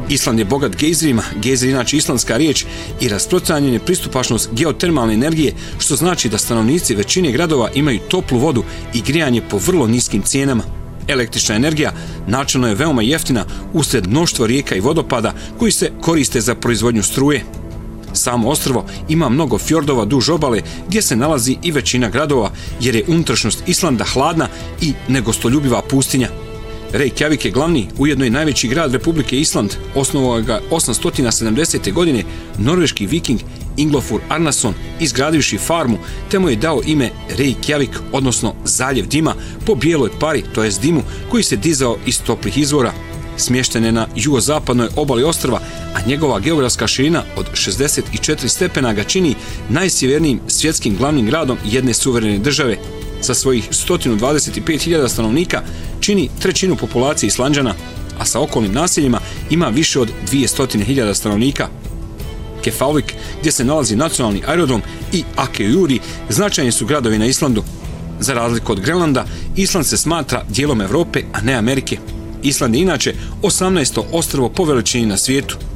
Island je bogat gejzerima, gejzer je inače islandska riječ, i rasprostranjen je pristupačnost geotermalne energije, što znači da stanovnici većine gradova imaju toplu vodu i grijanje po vrlo niskim cijenama. Električna energija načelno je veoma jeftina usred mnoštva rijeka i vodopada koji se koriste za proizvodnju struje. Samo ostrvo ima mnogo fjordova duž obale gdje se nalazi i većina gradova, jer je unutrašnjost Islanda hladna i negostoljubiva pustinja. Reykjavik je glavni, ujedno i najveći grad Republike Island. Osnovao ga 870. godine norveški viking Inglofur Arnason, izgradivši farmu, te mu je dao ime Reykjavik, odnosno zaljev dima, po bijeloj pari, to jest dimu, koji se dizao iz toplih izvora. Smješten je na jugozapadnoj obali ostrva, a njegova geografska širina od 64 stepena ga čini najsjevernijim svjetskim glavnim gradom jedne suverene države. Sa svojih 125.000 stanovnika čini trećinu populacije Islanđana, a sa okolnim naseljima ima više od 200.000 stanovnika. Keflavik, gdje se nalazi nacionalni aerodrom, i Akureyri značajni su gradovi na Islandu. Za razliku od Grenlanda, Island se smatra dijelom Europe, a ne Amerike. Island je inače 18. ostrvo po veličini na svijetu.